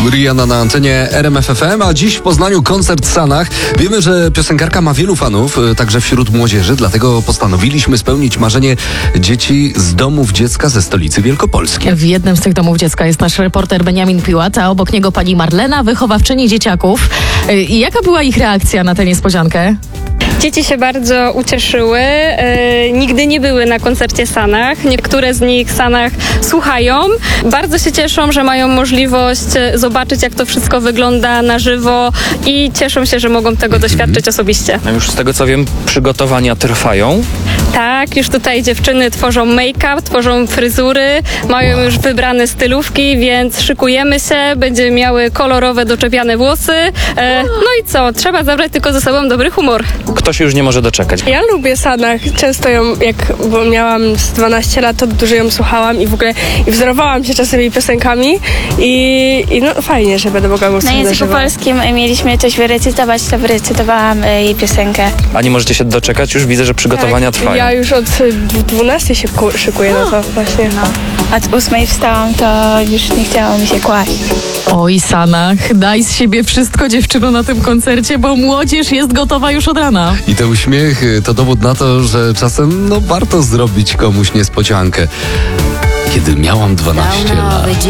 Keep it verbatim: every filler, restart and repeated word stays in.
Rihanna na antenie R M F F M, a dziś w Poznaniu koncert w Sanach. Wiemy, że piosenkarka ma wielu fanów, także wśród młodzieży, dlatego postanowiliśmy spełnić marzenie dzieci z domów dziecka ze stolicy Wielkopolski. W jednym z tych domów dziecka jest nasz reporter Beniamin Piłat, a obok niego pani Marlena, wychowawczyni dzieciaków. I jaka była ich reakcja na tę niespodziankę? Dzieci się bardzo ucieszyły. E, nigdy nie były na koncercie Sanach. Niektóre z nich Sanach słuchają. Bardzo się cieszą, że mają możliwość zobaczyć, jak to wszystko wygląda na żywo i cieszą się, że mogą tego doświadczyć osobiście. A już z tego co wiem, przygotowania trwają. Tak, już tutaj dziewczyny tworzą make-up, tworzą fryzury, mają już wybrane stylówki, więc szykujemy się, będziemy miały kolorowe, doczepiane włosy. E, no i co? Trzeba zabrać tylko ze sobą dobry humor. Kto się już nie może doczekać? Ja lubię Sanach. Często ją, jak bo miałam z dwanaście lat, to dużo ją słuchałam i w ogóle i wzorowałam się czasem jej piosenkami i, i no fajnie, że będę mogła głosować Na na języku żywo. polskim mieliśmy coś wyrecytować, to wyrecytowałam y, jej piosenkę. A nie możecie się doczekać? Już widzę, że przygotowania Tak, trwają. ja już od dwunastej się ku- szykuję na to właśnie. No. Od ósmej wstałam, to już nie chciało mi się kłaść. Oj, Sanach, daj z siebie wszystko, dziewczyno, na tym koncercie, bo młodzież jest gotowa już od rana. I te uśmiechy to dowód na to, że czasem no warto zrobić komuś niespodziankę. Kiedy miałam dwanaście lat.